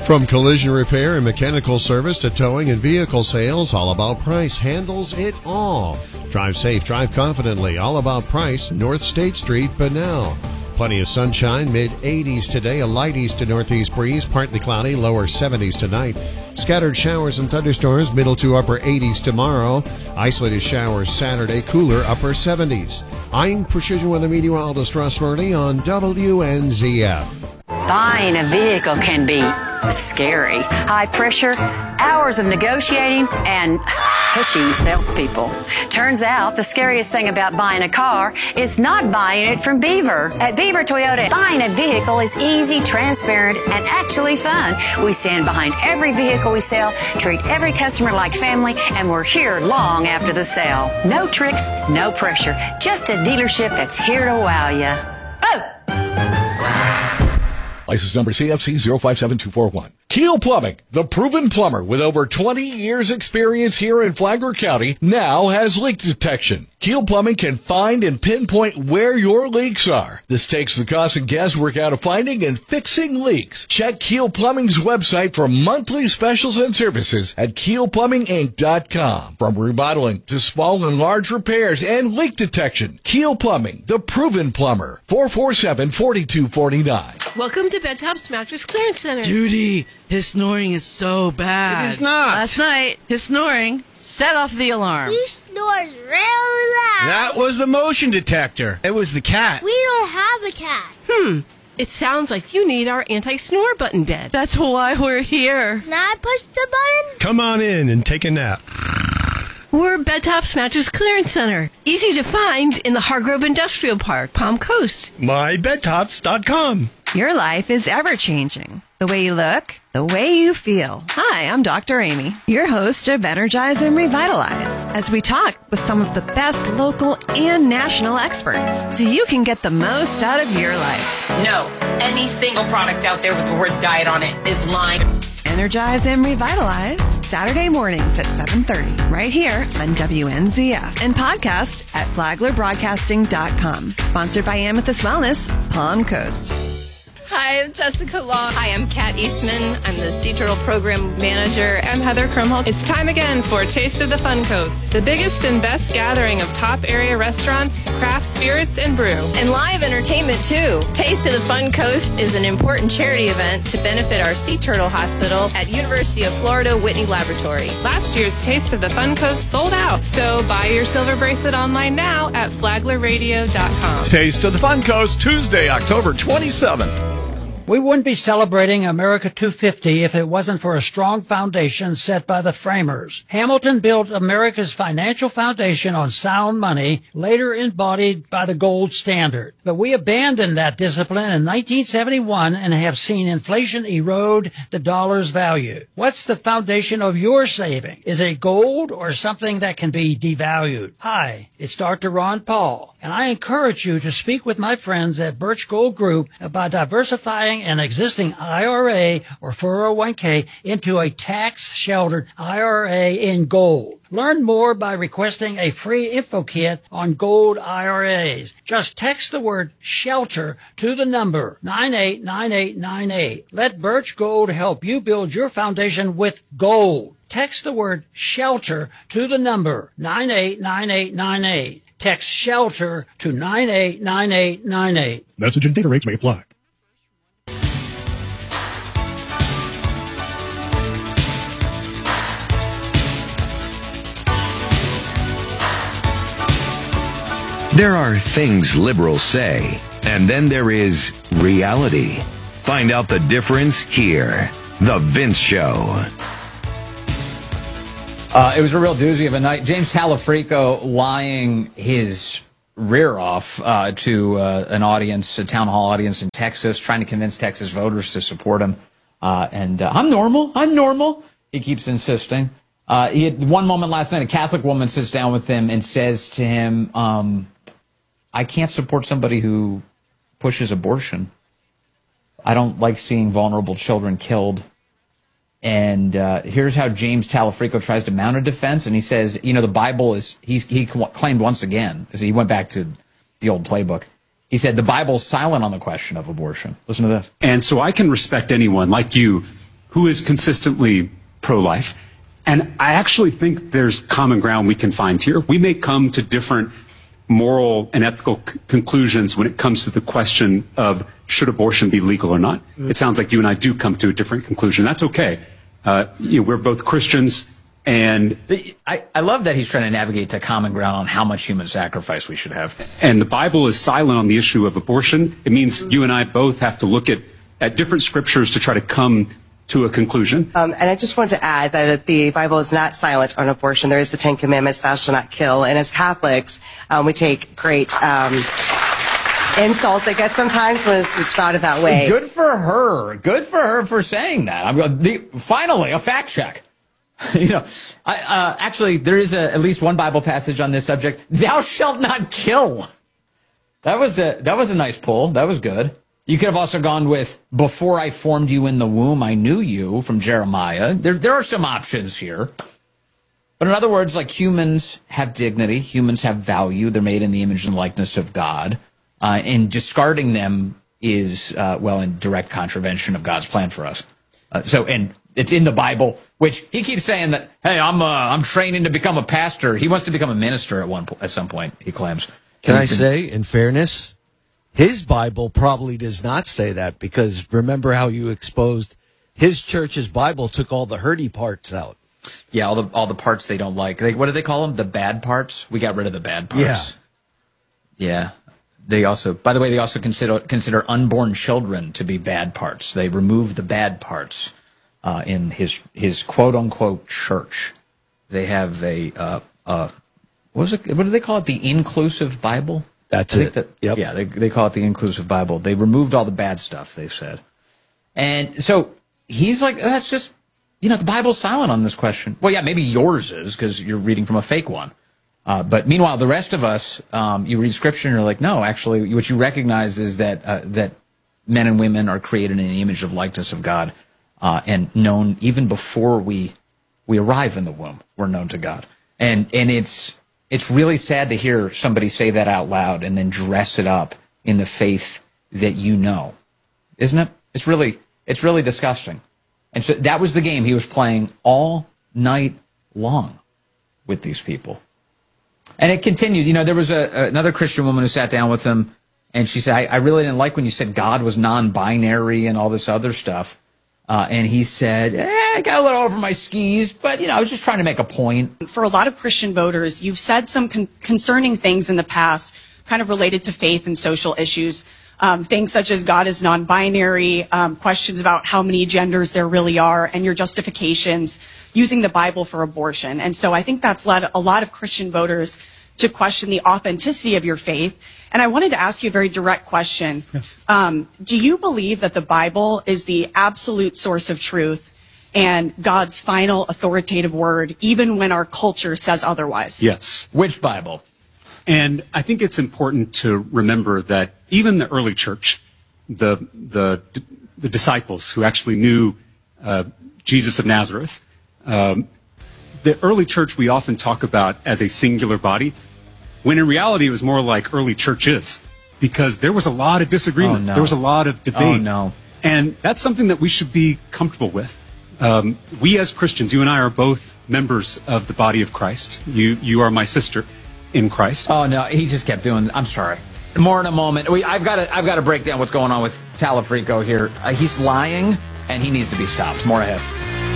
From collision repair and mechanical service to towing and vehicle sales, All About Price handles it all. Drive safe, drive confidently. All About Price, North State Street, Bunnell. Plenty of sunshine, mid-80s today, a light east to northeast breeze, partly cloudy, lower 70s tonight. Scattered showers and thunderstorms, middle to upper 80s tomorrow. Isolated showers Saturday, cooler upper 70s. I'm Precision Weather Meteorologist Russ Murray on WNZF. Buying a vehicle can be scary. High pressure, hours of negotiating, and pushy salespeople. Turns out the scariest thing about buying a car is not buying it from Beaver. At Beaver Toyota, buying a vehicle is easy, transparent, and actually fun. We stand behind every vehicle we sell, treat every customer like family, and we're here long after the sale. No tricks, no pressure. Just a dealership that's here to wow you. Oh! License number CFC 057241. Keel Plumbing, the proven plumber with over 20 years experience here in Flagler County, now has leak detection. Keel Plumbing can find and pinpoint where your leaks are. This takes the cost and guesswork out of finding and fixing leaks. Check Keel Plumbing's website for monthly specials and services at keelplumbinginc.com. From remodeling to small and large repairs and leak detection, Keel Plumbing, the proven plumber. 447-4249. Welcome to Bedtop's Mattress Clearance Center. Judy, his snoring is so bad. It is not. Last night, his snoring set off the alarm. He snores real loud. That was the motion detector. It was the cat. We don't have a cat. It sounds like you need our anti-snore button bed. That's why we're here. Can I push the button? Come on in and take a nap. We're Bedtop's Mattress Clearance Center. Easy to find in the Hargrove Industrial Park, Palm Coast. MyBedtops.com. Your life is ever-changing. The way you look, the way you feel. Hi, I'm Dr. Amy, your host of Energize and Revitalize, as we talk with some of the best local and national experts so you can get the most out of your life. No, any single product out there with the word diet on it is lying. Energize and Revitalize, Saturday mornings at 7:30, right here on WNZF, and podcast at flaglerbroadcasting.com. Sponsored by Amethyst Wellness, Palm Coast. Hi, I'm Jessica Long. Hi, I'm Kat Eastman. I'm the Sea Turtle Program Manager. I'm Heather Krumholtz. It's time again for Taste of the Fun Coast, the biggest and best gathering of top area restaurants, craft spirits, and brew. And live entertainment, too. Taste of the Fun Coast is an important charity event to benefit our Sea Turtle Hospital at University of Florida Whitney Laboratory. Last year's Taste of the Fun Coast sold out, so buy your silver bracelet online now at flaglerradio.com. Taste of the Fun Coast, Tuesday, October 27th. We wouldn't be celebrating America 250 if it wasn't for a strong foundation set by the framers. Hamilton built America's financial foundation on sound money, later embodied by the gold standard. But we abandoned that discipline in 1971 and have seen inflation erode the dollar's value. What's the foundation of your saving? Is it gold or something that can be devalued? Hi, it's Dr. Ron Paul, and I encourage you to speak with my friends at Birch Gold Group about diversifying an existing IRA or 401k into a tax-sheltered IRA in gold. Learn more by requesting a free info kit on gold IRAs. Just text the word SHELTER to the number 989898. Let Birch Gold help you build your foundation with gold. Text the word SHELTER to the number 989898. Text SHELTER to 989898. Message and data rates may apply. There are things liberals say, and then there is reality. Find out the difference here. The Vince Show. It was a real doozy of a night. James Talafrico lying his rear off to an audience, a town hall audience in Texas, trying to convince Texas voters to support him. I'm normal, he keeps insisting. He had one moment last night, a Catholic woman sits down with him and says to him, I can't support somebody who pushes abortion. I don't like seeing vulnerable children killed. And here's how James Talafrico tries to mount a defense. And he says, you know, the Bible is, he claimed once again, as he went back to the old playbook, he said, the Bible's silent on the question of abortion. Listen to this. And so I can respect anyone like you who is consistently pro-life. And I actually think there's common ground we can find here. We may come to different moral and ethical conclusions when it comes to the question of should abortion be legal or not. It sounds like you and I do come to a different conclusion. That's okay. We're both Christians. And I love that he's trying to navigate to common ground on how much human sacrifice we should have. And the Bible is silent on the issue of abortion. It means you and I both have to look at different scriptures to try to come to a conclusion. And I just want to add that the Bible is not silent on abortion. There is the Ten Commandments, thou shalt not kill. And as Catholics, we take great insult, I guess, sometimes when it's spouted that way. Good for her. Good for her for saying that. Finally, a fact check. Actually, there is at least one Bible passage on this subject. Thou shalt not kill. That was a nice pull. That was good. You could have also gone with, before I formed you in the womb, I knew you, from Jeremiah. There are some options here. But in other words, like, humans have dignity. Humans have value. They're made in the image and likeness of God. And discarding them is, in direct contravention of God's plan for us. And it's in the Bible, which he keeps saying that, hey, I'm training to become a pastor. He wants to become a minister at some point, he claims. Can I say, in fairness, his Bible probably does not say that, because remember how you exposed his church's Bible took all the hurty parts out. Yeah, all the parts they don't like. What do they call them? The bad parts? We got rid of the bad parts. Yeah. They also consider unborn children to be bad parts. They remove the bad parts in his quote unquote church. They have what do they call it? The inclusive Bible? That's it. Yep. Yeah, they call it the inclusive Bible. They removed all the bad stuff, they said. And so he's like, that's just, the Bible's silent on this question. Well, yeah, maybe yours is, because you're reading from a fake one. But meanwhile, the rest of us, you read Scripture and you're like, no, actually, what you recognize is that men and women are created in the image of likeness of God, and known even before we arrive in the womb. We're known to God. And it's really sad to hear somebody say that out loud and then dress it up in the faith that you know, isn't it? It's really disgusting. And so that was the game he was playing all night long with these people. And it continued. There was another Christian woman who sat down with him, and she said, I really didn't like when you said God was non-binary and all this other stuff. And he said, I got a little over my skis, but, I was just trying to make a point. For a lot of Christian voters, you've said some concerning things in the past, kind of related to faith and social issues. Things such as God is non-binary, questions about how many genders there really are, and your justifications using the Bible for abortion. And so I think that's led a lot of Christian voters to question the authenticity of your faith. And I wanted to ask you a very direct question. Do you believe that the Bible is the absolute source of truth and God's final authoritative word, even when our culture says otherwise? Yes. Which Bible? And I think it's important to remember that even the early church, the disciples who actually knew Jesus of Nazareth, the early church we often talk about as a singular body, when in reality it was more like early churches, because there was a lot of disagreement. Oh, no. There was a lot of debate. Oh, no. And that's something that we should be comfortable with. We as Christians, you and I are both members of the body of Christ. You are my sister in Christ. Oh, no, he just kept doing, I'm sorry. More in a moment. I've got to break down what's going on with Talafrico here. He's lying, and he needs to be stopped. More ahead.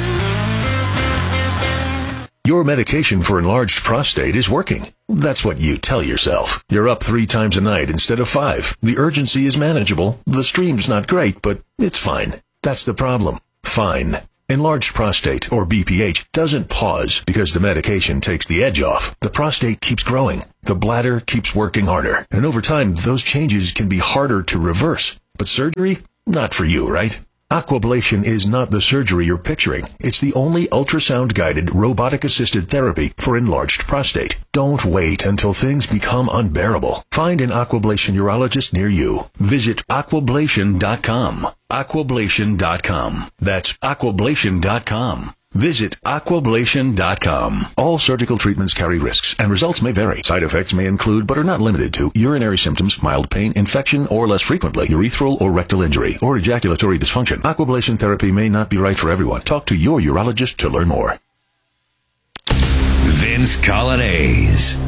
Your medication for enlarged prostate is working. That's what you tell yourself. You're up 3 times a night instead of 5. The urgency is manageable. The stream's not great, but it's fine. That's the problem. Fine. Enlarged prostate, or BPH, doesn't pause because the medication takes the edge off. The prostate keeps growing. The bladder keeps working harder. And over time, those changes can be harder to reverse. But surgery? Not for you, right? Aquablation is not the surgery you're picturing. It's the only ultrasound-guided, robotic-assisted therapy for enlarged prostate. Don't wait until things become unbearable. Find an Aquablation urologist near you. Visit aquablation.com. Aquablation.com. That's aquablation.com. Visit Aquablation.com. All surgical treatments carry risks, and results may vary. Side effects may include, but are not limited to, urinary symptoms, mild pain, infection, or less frequently, urethral or rectal injury, or ejaculatory dysfunction. Aquablation therapy may not be right for everyone. Talk to your urologist to learn more. Vince Colonnese.